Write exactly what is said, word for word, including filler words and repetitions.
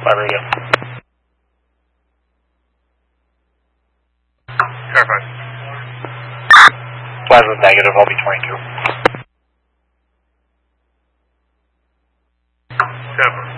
by radio. Verified. Plasma negative, I'll be twenty-two. Denver.